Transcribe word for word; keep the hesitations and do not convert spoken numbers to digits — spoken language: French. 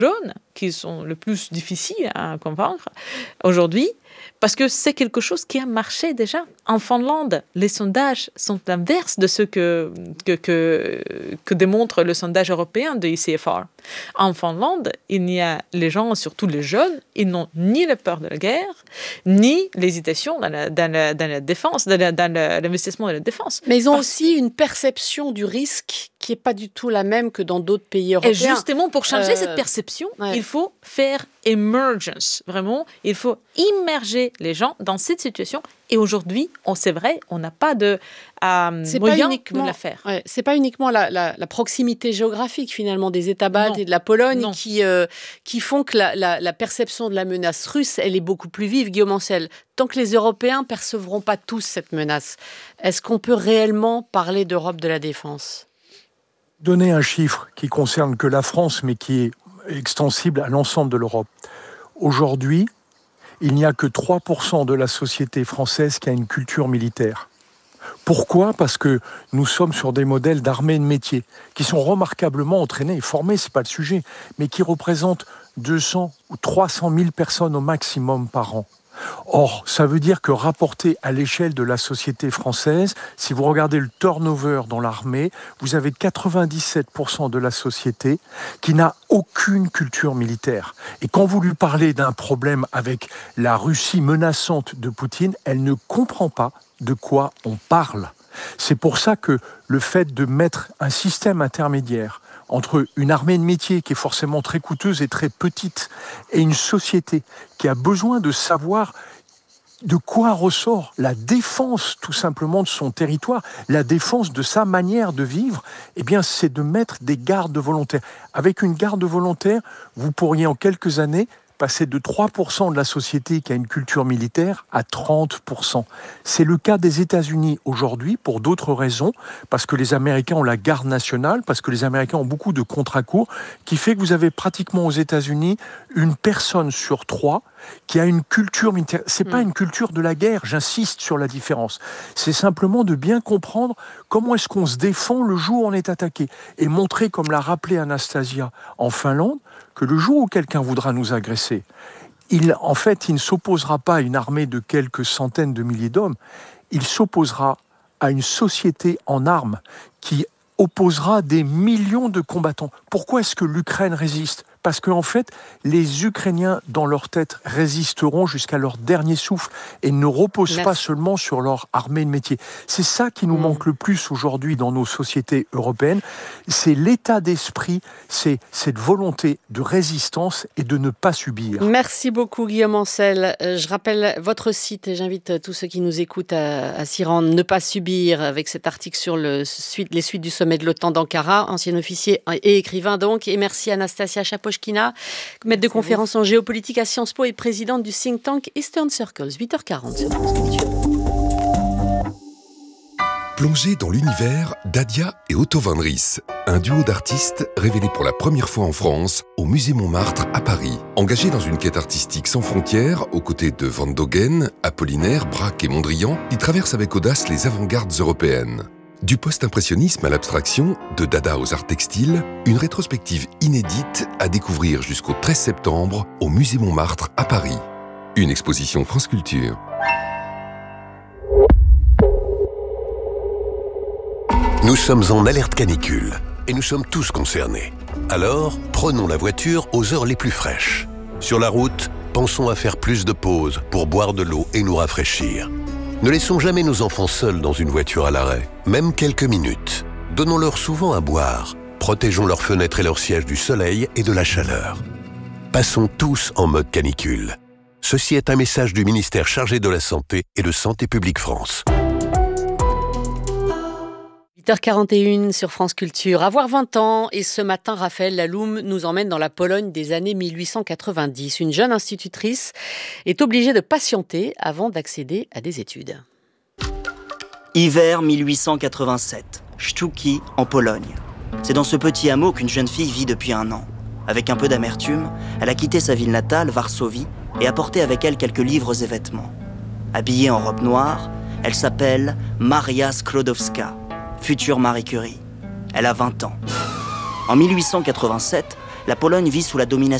jeunes qui sont le plus difficiles à convaincre aujourd'hui, parce que c'est quelque chose qui a marché déjà. En Finlande, les sondages sont l'inverse de ce que, que, que, que démontre le sondage européen de I C F R. En Finlande, il y a les gens, surtout les jeunes, ils n'ont ni la peur de la guerre, ni l'hésitation dans la, dans la, dans la défense, dans, la, dans la, l'investissement de la défense. Mais ils ont Parce... aussi une perception du risque qui n'est pas du tout la même que dans d'autres pays européens. Et justement, pour changer euh... cette perception, ouais. il faut faire emergence, vraiment, il faut immerger les gens dans cette situation. Et aujourd'hui, on, c'est vrai, on n'a pas de euh, c'est moyen pas uniquement, de la faire. Ouais, c'est pas uniquement la, la, la proximité géographique, finalement, des États baltes et de la Pologne qui, euh, qui font que la, la, la perception de la menace russe, elle est beaucoup plus vive. Guillaume Ancel, tant que les Européens ne percevront pas tous cette menace, est-ce qu'on peut réellement parler d'Europe de la défense ? Donner un chiffre qui concerne que la France, mais qui est extensible à l'ensemble de l'Europe. Aujourd'hui, il n'y a que trois pour cent de la société française qui a une culture militaire. Pourquoi ? Parce que nous sommes sur des modèles d'armées de métier qui sont remarquablement entraînés et formés, ce n'est pas le sujet, mais qui représentent deux cents ou trois cent mille personnes au maximum par an. Or, ça veut dire que rapporté à l'échelle de la société française, si vous regardez le turnover dans l'armée, vous avez quatre-vingt-dix-sept pour cent de la société qui n'a aucune culture militaire. Et quand vous lui parlez d'un problème avec la Russie menaçante de Poutine, elle ne comprend pas de quoi on parle. C'est pour ça que le fait de mettre un système intermédiaire entre une armée de métier qui est forcément très coûteuse et très petite et une société qui a besoin de savoir de quoi ressort la défense tout simplement de son territoire, la défense de sa manière de vivre, eh bien c'est de mettre des gardes volontaires. Avec une garde volontaire, vous pourriez en quelques années passer de trois pour cent de la société qui a une culture militaire à trente pour cent. C'est le cas des États-Unis aujourd'hui pour d'autres raisons, parce que les Américains ont la garde nationale, parce que les Américains ont beaucoup de contrats courts, qui fait que vous avez pratiquement aux États-Unis une personne sur trois qui a une culture militaire. C'est pas une culture de la guerre, j'insiste sur la différence. C'est simplement de bien comprendre comment est-ce qu'on se défend le jour où on est attaqué. Et montrer, comme l'a rappelé Anastasia en Finlande, que le jour où quelqu'un voudra nous agresser, il, en fait, il ne s'opposera pas à une armée de quelques centaines de milliers d'hommes, il s'opposera à une société en armes qui opposera des millions de combattants. Pourquoi est-ce que l'Ukraine résiste ? Parce qu'en fait, les Ukrainiens, dans leur tête, résisteront jusqu'à leur dernier souffle et ne reposent Merci. pas seulement sur leur armée de métier. C'est ça qui nous mmh. manque le plus aujourd'hui dans nos sociétés européennes. C'est l'état d'esprit, c'est cette volonté de résistance et de ne pas subir. Merci beaucoup Guillaume Ancel. Je rappelle votre site et j'invite tous ceux qui nous écoutent à, à s'y rendre, ne pas subir, avec cet article sur le, suite, les suites du sommet de l'OTAN d'Ankara, ancien officier et écrivain donc. Et merci Anastasia Chapochkina, maître de conférence en géopolitique à Sciences Po et présidente du think tank Eastern Circles. huit heures quarante sur France Culture. Plongez dans l'univers d'Adia et Otto van Ries, un duo d'artistes révélé pour la première fois en France au Musée Montmartre à Paris. Engagés dans une quête artistique sans frontières, aux côtés de Van Dogen, Apollinaire, Braque et Mondrian, ils traversent avec audace les avant-gardes européennes. Du post-impressionnisme à l'abstraction, de Dada aux arts textiles, une rétrospective inédite à découvrir jusqu'au treize septembre au Musée Montmartre à Paris. Une exposition France Culture. Nous sommes en alerte canicule et nous sommes tous concernés. Alors, prenons la voiture aux heures les plus fraîches. Sur la route, pensons à faire plus de pauses pour boire de l'eau et nous rafraîchir. Ne laissons jamais nos enfants seuls dans une voiture à l'arrêt, même quelques minutes. Donnons-leur souvent à boire. Protégeons leurs fenêtres et leurs sièges du soleil et de la chaleur. Passons tous en mode canicule. Ceci est un message du ministère chargé de la Santé et de Santé publique France. huit heures quarante et une sur France Culture. Avoir vingt ans, et ce matin, Raphaël Laloum nous emmène dans la Pologne des années mille huit cent quatre-vingt-dix. Une jeune institutrice est obligée de patienter avant d'accéder à des études. Hiver mille huit cent quatre-vingt-sept, Sztuki, en Pologne. C'est dans ce petit hameau qu'une jeune fille vit depuis un an. Avec un peu d'amertume, elle a quitté sa ville natale, Varsovie, et a porté avec elle quelques livres et vêtements. Habillée en robe noire, elle s'appelle Maria Sklodowska, future Marie Curie. Elle a vingt ans. En mille huit cent quatre-vingt-sept, la Pologne vit sous la domination